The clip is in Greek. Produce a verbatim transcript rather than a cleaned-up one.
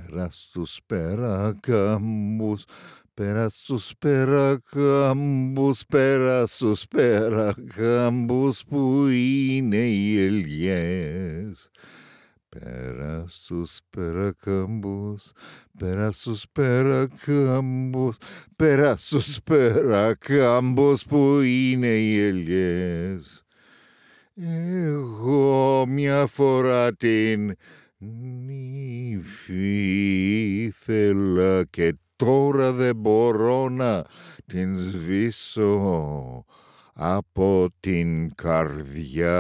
Πέρα στους περακάμπους, πέρα στους περακάμπους, πέρα στους περακάμπους που είναι οι ελιές. Πέρα στους περακάμπους, πέρα στους περακάμπους, πέρα στους περακάμπους που είναι οι ελιές. Εγώ μια φορά την νύφη ήθελα και τώρα δεν μπορώ να την σβήσω από την καρδιά.